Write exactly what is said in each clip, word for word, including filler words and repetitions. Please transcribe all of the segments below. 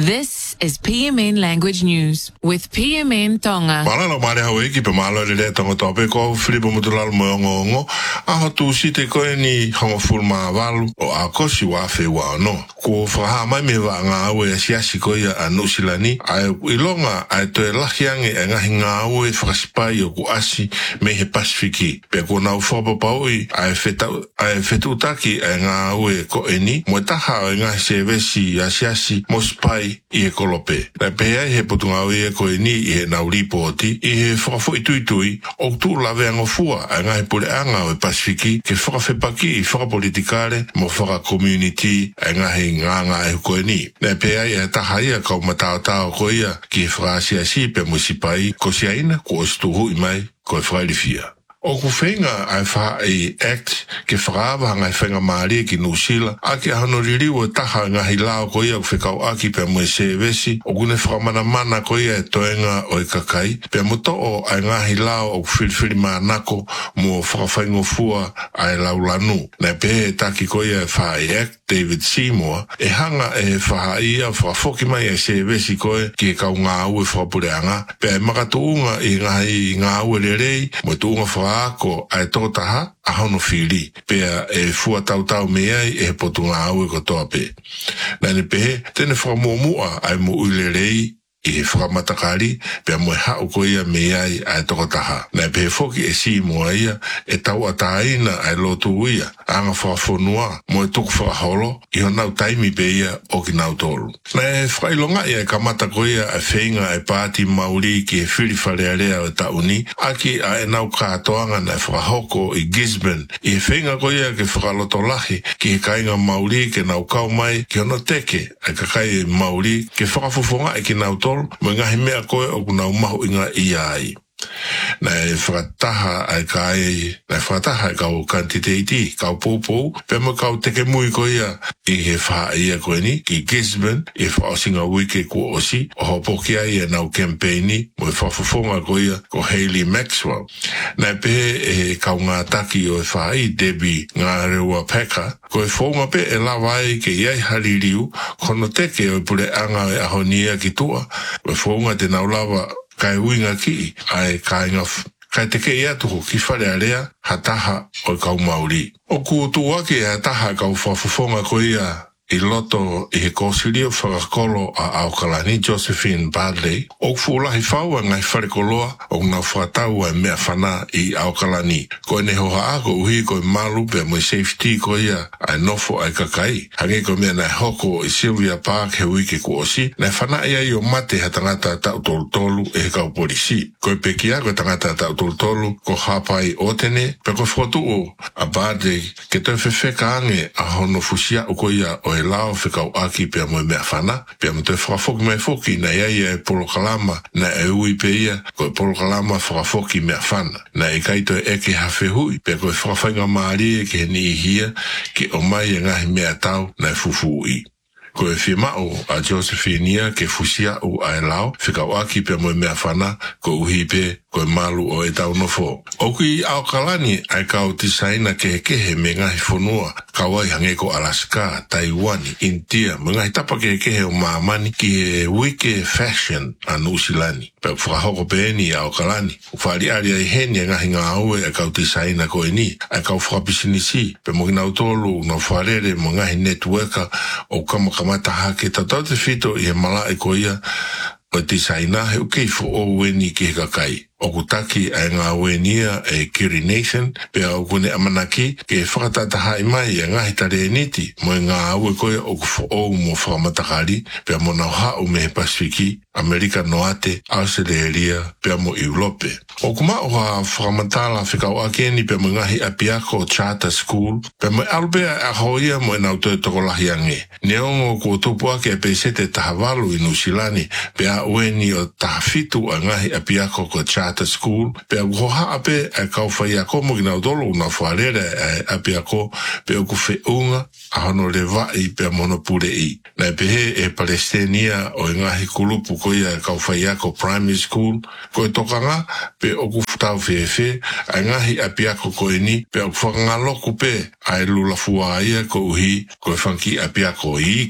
This is P M N Language News with P M N Tonga. Malala mare hawe ki pe malo le tonga tope ko Filipo Mutulal mongongo a hotu site ko ni hongo fulma valu o a kosi wa fe wa no ko fra mai me va nga we sia siko ya anusilani ai ilonga ai to la hiange nga hinga we fraspai o ku asi me he pasifiki pe ko na fo pa oi ai feta ai fetu taki nga we ko eni mo ta ha nga se vesi asiasi mospai i ekolope na pe he potunga we ko eni e na ulipoti i he frafo itu itu o tu la ve ngo fua nga he pole anga we pasifiki ke fra fe paki i fra politikale mo fra community nga he nga nga e ko eni na pe ai ta haia ko mata ta ko ia ki fra asiasi pe musipai ko siaina ko stu i mai ko fra lifia o ku fenga ai fa e act ke frava nga fenga mari ki nusila aki hano lili o taha nga hilao ko ia ku fekau aki pe mo se vesi o gune fra mana mana ko ia toenga o kakai pe moto o ai nga hilao o filfili manako mo fra fengo fua ai laulanu na pe taki ko ia fa e act David Seymour e hanga e fa ia fra foki mai e se vesi ko ki ka nga u fra puleanga pe makatuunga i nga i nga u lelei mo tuunga fra ko ai totaha a hono fili pe e fua tau tau mea e potunga au e kotoa pe nane pe tene fra momua ai mo ulerei i fra matakari pe mo hau ko ia mea ai totaha na pe foki e si mo ia e tau ataina ai lotu ia anga fra fonua mo e tuku fra holo i honau taimi pe ia o ki nau tolu na e fra ilonga ia kamata ko ia a feinga e pati mauri ki e fili falearea o tauni aki a e nau katoanga na fra hoko i Gisborne i e feinga ko ia ke fra lotolahi ki e kainga mauri ke nau kau mai ki ono teke a kakai mauri ke fra fufonga e ki nau tolu mo ngahi mea koe o kuna umahu inga iai. Na e whakataha ai kai, na e whakataha ai kau kantiteiti, kau pōpō, pe mo kau teke mui ko ia i he wha ia koe ni, ki Gisborne, i whaosinga wike ko osi, o hopoki ai e nau campaigni, mo e whafufonga ko ia ko Hayley Maxwell. Na e pe e kau ngā taki o e whai, Debbie ngā rewa peka, ko e whonga pe e lawa ai ke iai haririu, kono teke o e pule anga e ahonia ki tua, o e whonga te nau lawa kai winga ki ai kai nga kai te ke ia tuku ki whare area hataha o kau mauri. O ku tuake hataha kau whafufonga ko ia i loto i he kōsirio whakakolo a Aukalani Josephine Bradley o fuulahi whaua ngai wharekoloa o ngā whakatau ai mea whana i Aukalani. Ko ne hoha ako uhi ko i malu pe mo safety ko ia ai nofo ai kakai. Hange ko mea nai hoko i Sylvia Park he wike ko osi nai whana ia i o mate ha tangata tau tolu tolu e he kau polisi. Ko i pekia ko tangata tau tolu tolu ko hapai otene pe ko whotu o a Bradley ke toi whewheka ange a hono fusia o ko ia o e lao whikau aki pia mo mea whana, pia mo te whakafoki mai foki na ia ia e polokalama na e ui pe ia ko e polokalama whakafoki mea whana. Na e kaito e eke hawhi hui, pia ko e whakawhainga maari e ke ni hia ki o mai e ngahi mea tau na e fufu ui. Ko e whimao a Josephine ke fusia u ai lao, whikau aki pia mo mea whana ko uhi pe ko e malu o e tau nofo. Oku i Aukalani ai kau tisaina ke kehe me ngahi whonua, kawai hange ko Alaska, Taiwan, India, me ngahi tapa ke kehe o maamani ki e wike fashion a Nusilani. Pe whakahoko pe eni i Aukalani. Whari ari ai heni e ngahi ngā aue ai kau tisaina ko e ni, ai kau whakapisinisi, pe mo kina utolu no wharere mo ngahi networker o kamakamata hake tatau te whito i he malae ko ia o tisaina he ukei fo o weni ki he kakai. O kutaki ai ngā wenia e Kiri Nation, pe au kune amanaki ke whakatataha i mai e ngahi tare e niti, mo e ngā aue koe o ku o mo whakamatakari, pe mo nau hau me he Pasifiki, Amerika Noate, Australia, pe mo Europe. O kuma o ha whakamatala whikau akeni pe mo ngahi apiako charter school, pe mo albea a hoia mo e nau toi tokolahi ange. Neongo ko tupu ake e peisete tahawalu i Nusilani, pe a ueni o tahafitu a ngahi apiako ko charter school, pe a kuhoha ape a kau whai ako mo kina udolo una wharere a ape ako pe o ku whiunga a hono le vai pe a mono pure i. Na pe he e Palestinian o ngahi kulupu ko ia kau whai ako primary school, ko e tokanga pe o ku tau whewhe, a ngahi ape ako ko e ni, pe o ku whakangaloku pe a e lula fua ia ko uhi ko e whanki ape ako i iki.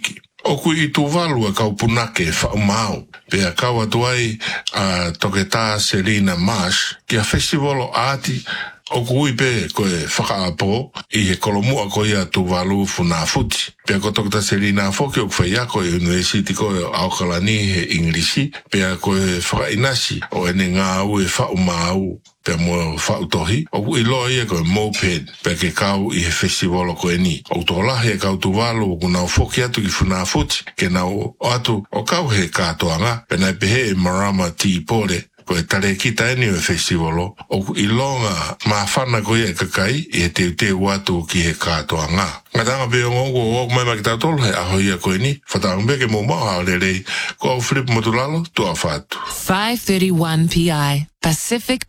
O kui i tu walu e kau punake wha mau. Pea kau atuai a toketa Selina Marsh ki a festival o ati o kui pe koe whakaapo i he kolomua koe a tu walu funa futi. Pea ko toketa Selina foki o kwhai koe university koe o Aukalani he Inglisi. Pea koe whakainasi o ene ngā au e wha mau. Pea mua whautohi, o kui loa ia koe moped, pea ke kau i he festival o koe ni. O tō lahi e kau tu walu o kunau foki atu ki whuna futi, ke nau o atu o kau he kātoanga, pea nai pehe e Marama Tīpore, koe tare kita eni o festival o, o kui longa maa whana koe e kakai, i he teu teu atu ki he kātoanga. Ngatanga pe o ngongo o mai maki tātolo he aho ia koe ni, whatangbe ke mō maha o lelei, ko au Philip Motulalo, tua whātu. five thirty-one P I Pacific